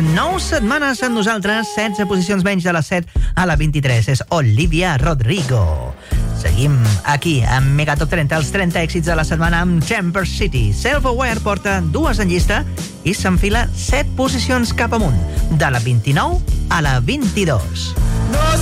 9 setmanes amb nosaltres, 16 posicions menys de les 7 a la 23. És Olivia Rodrigo. Seguim aquí amb Mega Top 30, els 30 èxits de la setmana amb Chamber City. Self-Aware porta 2 en llista i s'enfila 7 posicions cap amunt, de la 29 a la 22. No